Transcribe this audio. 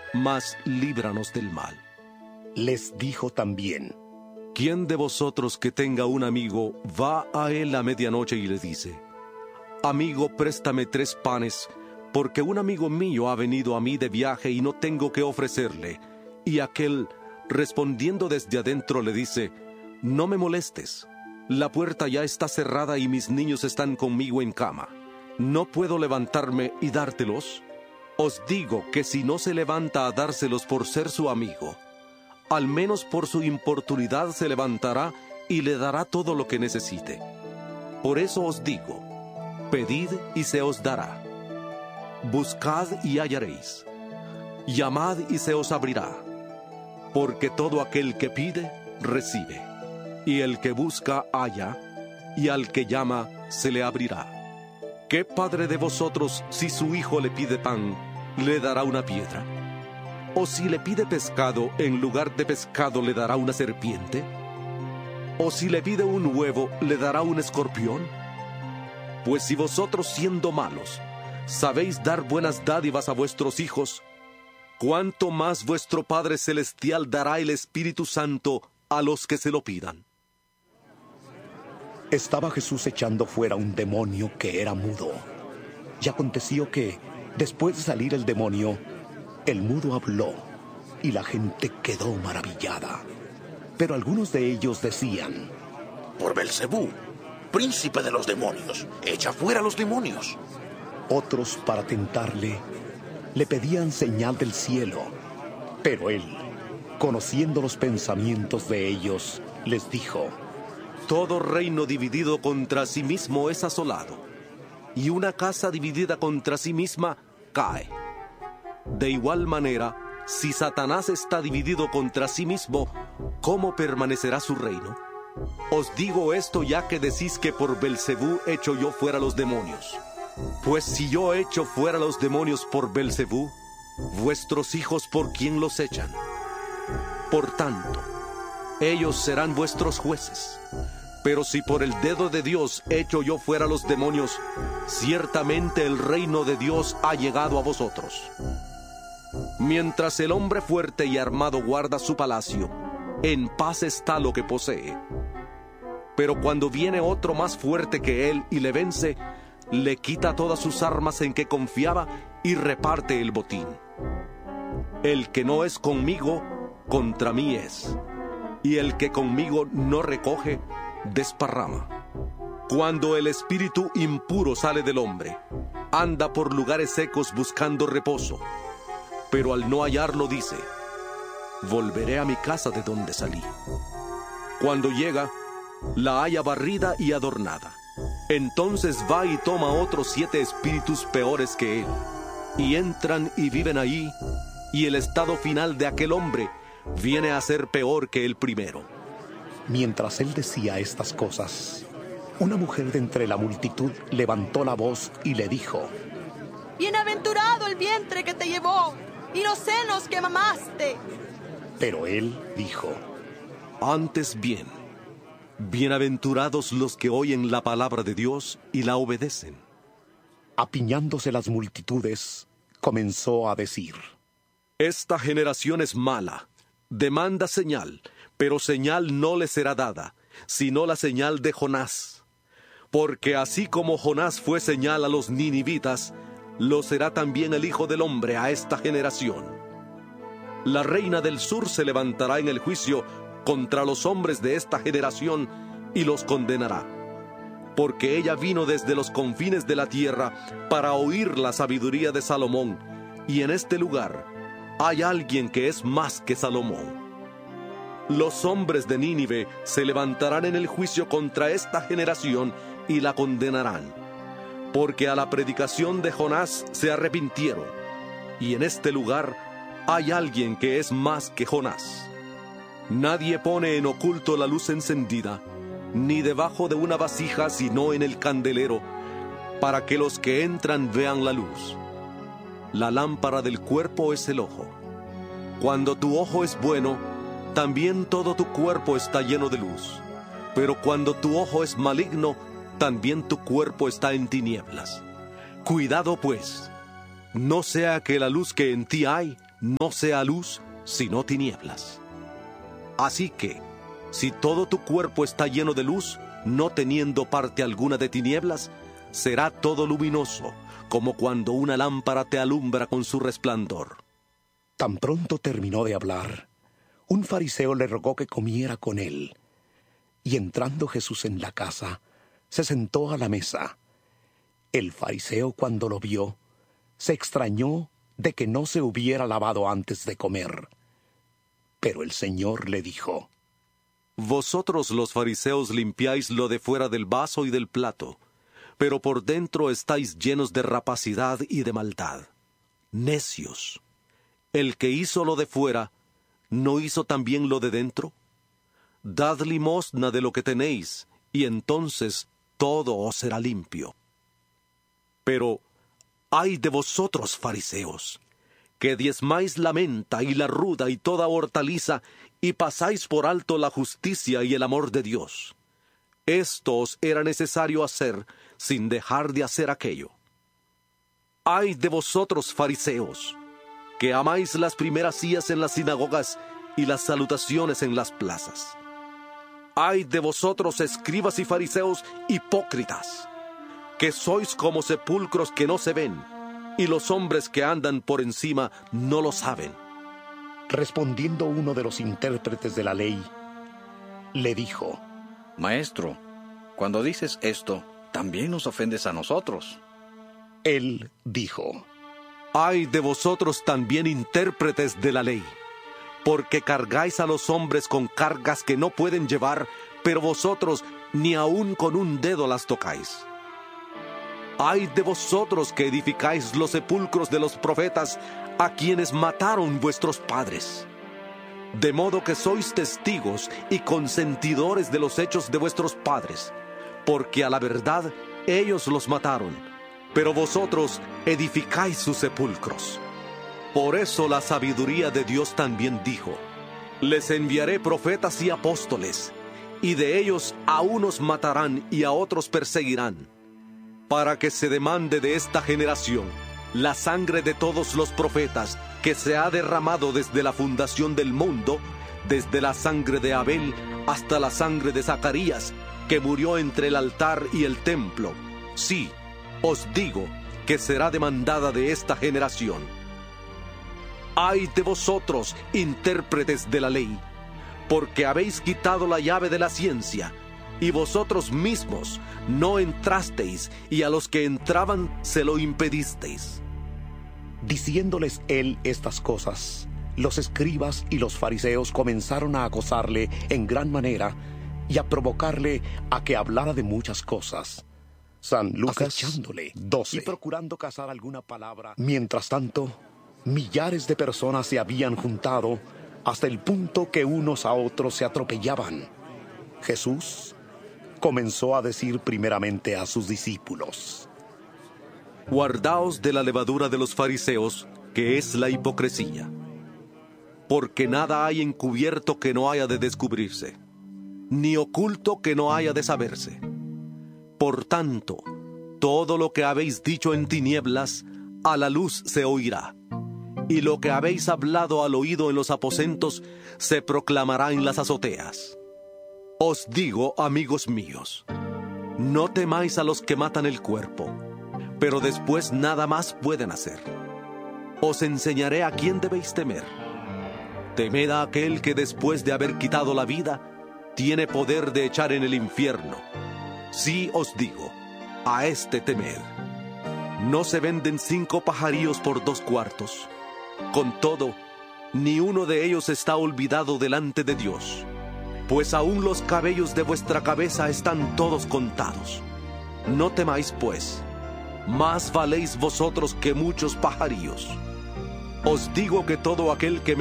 mas líbranos del mal. Les dijo también: ¿Quién de vosotros que tenga un amigo va a él a medianoche y le dice: Amigo, préstame 3 panes, porque un amigo mío ha venido a mí de viaje y no tengo que ofrecerle? Y aquel, respondiendo desde adentro, le dice: No me molestes, la puerta ya está cerrada y mis niños están conmigo en cama. ¿No puedo levantarme y dártelos? Os digo que si no se levanta a dárselos por ser su amigo, al menos por su importunidad se levantará y le dará todo lo que necesite. Por eso os digo: pedid y se os dará. Buscad y hallaréis. Llamad y se os abrirá. Porque todo aquel que pide, recibe. Y el que busca, halla. Y al que llama, se le abrirá. ¿Qué padre de vosotros, si su hijo le pide pan, le dará una piedra? ¿O si le pide pescado, en lugar de pescado le dará una serpiente? ¿O si le pide un huevo, le dará un escorpión? Pues si vosotros, siendo malos, sabéis dar buenas dádivas a vuestros hijos, ¿cuánto más vuestro Padre Celestial dará el Espíritu Santo a los que se lo pidan? Estaba Jesús echando fuera un demonio que era mudo. Y aconteció que, después de salir el demonio, el mudo habló, y la gente quedó maravillada. Pero algunos de ellos decían: Por Belcebú, príncipe de los demonios, echa fuera a los demonios. Otros, para tentarle, le pedían señal del cielo. Pero él, conociendo los pensamientos de ellos, les dijo: Todo reino dividido contra sí mismo es asolado, y una casa dividida contra sí misma cae. De igual manera, si Satanás está dividido contra sí mismo, ¿cómo permanecerá su reino? Os digo esto ya que decís que por Belcebú echo yo fuera los demonios. Pues si yo echo fuera los demonios por Belcebú, vuestros hijos, ¿por quién los echan? Por tanto, ellos serán vuestros jueces. Pero si por el dedo de Dios echo yo fuera los demonios, ciertamente el reino de Dios ha llegado a vosotros. Mientras el hombre fuerte y armado guarda su palacio, en paz está lo que posee. Pero cuando viene otro más fuerte que él y le vence, le quita todas sus armas en que confiaba y reparte el botín. El que no es conmigo, contra mí es. Y el que conmigo no recoge, desparrama. Cuando el espíritu impuro sale del hombre, anda por lugares secos buscando reposo, pero al no hallarlo dice: volveré a mi casa de donde salí. Cuando llega, la halla barrida y adornada. Entonces va y toma otros 7 espíritus peores que él, y entran y viven allí, y el estado final de aquel hombre viene a ser peor que el primero. Mientras él decía estas cosas, una mujer de entre la multitud levantó la voz y le dijo: Bienaventurado el vientre que te llevó y los senos que mamaste. Pero él dijo: Antes bien, bienaventurados los que oyen la palabra de Dios y la obedecen. Apiñándose las multitudes, comenzó a decir: Esta generación es mala, demanda señal, pero señal no le será dada, sino la señal de Jonás. Porque así como Jonás fue señal a los ninivitas, lo será también el Hijo del Hombre a esta generación. La reina del sur se levantará en el juicio contra los hombres de esta generación y los condenará. Porque ella vino desde los confines de la tierra para oír la sabiduría de Salomón, y en este lugar hay alguien que es más que Salomón. Los hombres de Nínive se levantarán en el juicio contra esta generación y la condenarán, porque a la predicación de Jonás se arrepintieron, y en este lugar hay alguien que es más que Jonás. Nadie pone en oculto la luz encendida, ni debajo de una vasija, sino en el candelero, para que los que entran vean la luz. La lámpara del cuerpo es el ojo. Cuando tu ojo es bueno, también todo tu cuerpo está lleno de luz. Pero cuando tu ojo es maligno, también tu cuerpo está en tinieblas. Cuidado pues, no sea que la luz que en ti hay no sea luz, sino tinieblas. Así que, si todo tu cuerpo está lleno de luz, no teniendo parte alguna de tinieblas, será todo luminoso, como cuando una lámpara te alumbra con su resplandor. Tan pronto terminó de hablar, un fariseo le rogó que comiera con él. Y entrando Jesús en la casa, se sentó a la mesa. El fariseo, cuando lo vio, se extrañó de que no se hubiera lavado antes de comer. Pero el Señor le dijo: Vosotros los fariseos limpiáis lo de fuera del vaso y del plato, pero por dentro estáis llenos de rapacidad y de maldad. Necios. El que hizo lo de fuera, ¿no hizo también lo de dentro? Dad limosna de lo que tenéis, y entonces todo os será limpio. Pero, ¡ay de vosotros, fariseos!, que diezmáis la menta y la ruda y toda hortaliza, y pasáis por alto la justicia y el amor de Dios. Esto os era necesario hacer, sin dejar de hacer aquello. ¡Ay de vosotros, fariseos!, que amáis las primeras sillas en las sinagogas y las salutaciones en las plazas. ¡Ay de vosotros, escribas y fariseos hipócritas!, que sois como sepulcros que no se ven, y los hombres que andan por encima no lo saben. Respondiendo uno de los intérpretes de la ley, le dijo: Maestro, cuando dices esto, también nos ofendes a nosotros. Él dijo: ¡Ay de vosotros también, intérpretes de la ley! Porque cargáis a los hombres con cargas que no pueden llevar, pero vosotros ni aun con un dedo las tocáis. ¡Ay de vosotros que edificáis los sepulcros de los profetas, a quienes mataron vuestros padres! De modo que sois testigos y consentidores de los hechos de vuestros padres, porque a la verdad ellos los mataron, pero vosotros edificáis sus sepulcros. Por eso la sabiduría de Dios también dijo: les enviaré profetas y apóstoles, y de ellos a unos matarán y a otros perseguirán, para que se demande de esta generación la sangre de todos los profetas que se ha derramado desde la fundación del mundo, desde la sangre de Abel hasta la sangre de Zacarías, que murió entre el altar y el templo. Sí, os digo que será demandada de esta generación. ¡Ay de vosotros, intérpretes de la ley! Porque habéis quitado la llave de la ciencia, y vosotros mismos no entrasteis, y a los que entraban se lo impedisteis. Diciéndoles él estas cosas, los escribas y los fariseos comenzaron a acosarle en gran manera y a provocarle a que hablara de muchas cosas. San Lucas acechándole 12 y procurando cazar alguna palabra. Mientras tanto, millares de personas se habían juntado hasta el punto que unos a otros se atropellaban. Jesús comenzó a decir primeramente a sus discípulos: Guardaos de la levadura de los fariseos, que es la hipocresía. Porque nada hay encubierto que no haya de descubrirse, ni oculto que no haya de saberse. Por tanto, todo lo que habéis dicho en tinieblas, a la luz se oirá, y lo que habéis hablado al oído en los aposentos, se proclamará en las azoteas. Os digo, amigos míos, no temáis a los que matan el cuerpo, pero después nada más pueden hacer. Os enseñaré a quién debéis temer. Temed a aquel que después de haber quitado la vida, tiene poder de echar en el infierno. Sí os digo, a este temed. No se venden 5 pajarillos por 2 cuartos. Con todo, ni uno de ellos está olvidado delante de Dios. Pues aún los cabellos de vuestra cabeza están todos contados. No temáis, pues, más valéis vosotros que muchos pajarillos. Os digo que todo aquel que me